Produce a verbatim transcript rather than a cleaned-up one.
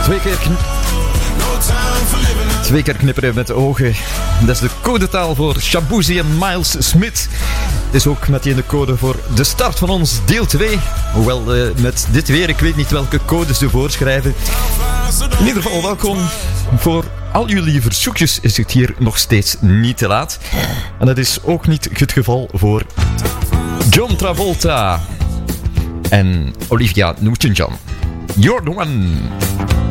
Twee keer, kn- Twee keer knipperen met de ogen. Dat is de codetaal voor Shaboozey en Miles Smith. Het is ook meteen de code voor de start van ons deel twee. Hoewel uh, met dit weer, ik weet niet welke codes ze voorschrijven. In ieder geval welkom. Voor al jullie verzoekjes is het hier nog steeds niet te laat. En dat is ook niet het geval voor John Travolta en Olivia Newton-John. You're the one.